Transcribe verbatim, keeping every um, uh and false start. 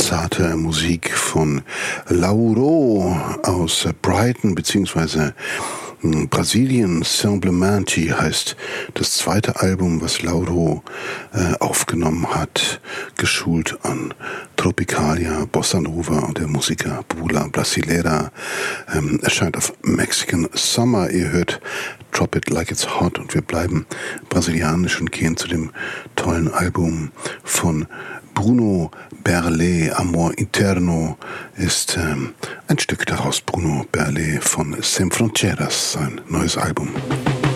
zarte Musik von Lauro aus Brighton beziehungsweise Brasilien. Simplemente heißt das zweite Album, was Lauro äh, aufgenommen hat, geschult an Tropicalia, Bossa Nova und der Musiker Bula Brasileira. Ähm, erscheint auf Mexican Summer. Ihr hört Drop It Like It's Hot und wir bleiben brasilianisch und gehen zu dem tollen Album von Bruno Berlet. Amor Interno ist ähm, ein Stück daraus. Bruno Berlet von Sem Frontieras, sein neues Album.